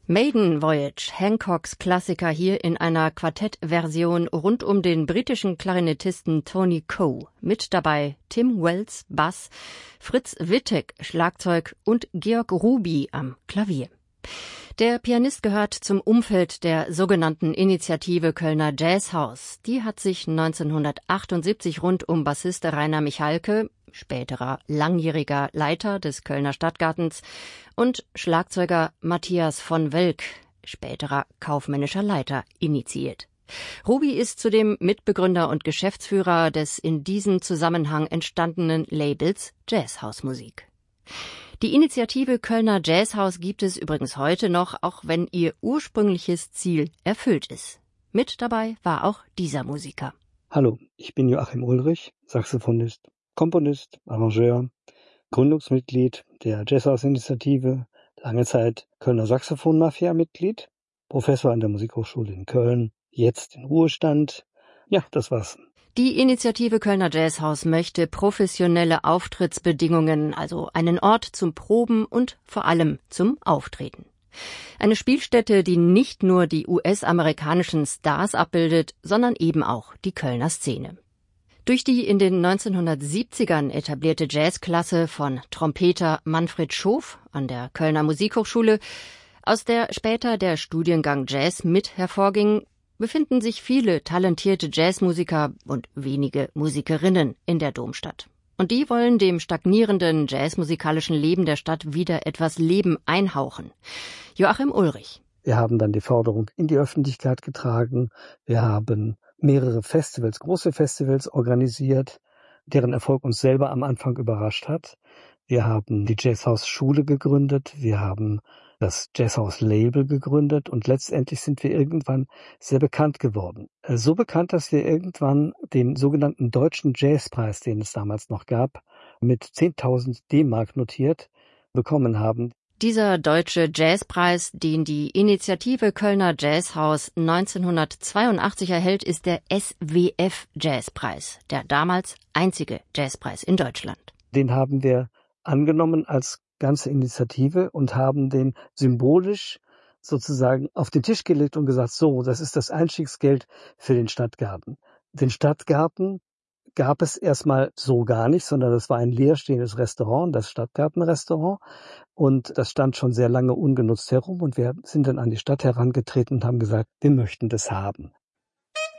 Maiden Voyage, Hancocks Klassiker hier in einer Quartettversion rund um den britischen Klarinettisten Tony Coe. Mit dabei Tim Wells, Bass, Fritz Wittek, Schlagzeug und Georg Ruby am Klavier. Der Pianist gehört zum Umfeld der sogenannten Initiative Kölner Jazzhaus. Die hat sich 1978 rund um Bassist Rainer Michalke, späterer langjähriger Leiter des Kölner Stadtgartens, und Schlagzeuger Matthias von Welk, späterer kaufmännischer Leiter, initiiert. Ruby ist zudem Mitbegründer und Geschäftsführer des in diesem Zusammenhang entstandenen Labels Jazzhausmusik. Die Initiative Kölner Jazzhaus gibt es übrigens heute noch, auch wenn ihr ursprüngliches Ziel erfüllt ist. Mit dabei war auch dieser Musiker. Hallo, ich bin Joachim Ulrich, Saxophonist, Komponist, Arrangeur, Gründungsmitglied der Jazzhaus-Initiative, lange Zeit Kölner Saxophon-Mafia-Mitglied, Professor an der Musikhochschule in Köln, jetzt in Ruhestand. Ja, das war's. Die Initiative Kölner Jazzhaus möchte professionelle Auftrittsbedingungen, also einen Ort zum Proben und vor allem zum Auftreten. Eine Spielstätte, die nicht nur die US-amerikanischen Stars abbildet, sondern eben auch die Kölner Szene. Durch die in den 1970ern etablierte Jazzklasse von Trompeter Manfred Schof an der Kölner Musikhochschule, aus der später der Studiengang Jazz mit hervorging, befinden sich viele talentierte Jazzmusiker und wenige Musikerinnen in der Domstadt. Und die wollen dem stagnierenden jazzmusikalischen Leben der Stadt wieder etwas Leben einhauchen. Joachim Ulrich. Wir haben dann die Forderung in die Öffentlichkeit getragen. Wir haben mehrere Festivals, große Festivals organisiert, deren Erfolg uns selber am Anfang überrascht hat. Wir haben die Jazzhaus-Schule gegründet. Wir haben das Jazzhaus-Label gegründet und letztendlich sind wir irgendwann sehr bekannt geworden. So bekannt, dass wir irgendwann den sogenannten Deutschen Jazzpreis, den es damals noch gab, mit 10.000 D-Mark notiert, bekommen haben. Dieser Deutsche Jazzpreis, den die Initiative Kölner Jazzhaus 1982 erhält, ist der SWF Jazzpreis, der damals einzige Jazzpreis in Deutschland. Den haben wir angenommen als ganze Initiative und haben den symbolisch sozusagen auf den Tisch gelegt und gesagt, so, das ist das Einstiegsgeld für den Stadtgarten. Den Stadtgarten gab es erstmal so gar nicht, sondern das war ein leerstehendes Restaurant, das Stadtgartenrestaurant, und das stand schon sehr lange ungenutzt herum und wir sind dann an die Stadt herangetreten und haben gesagt, wir möchten das haben.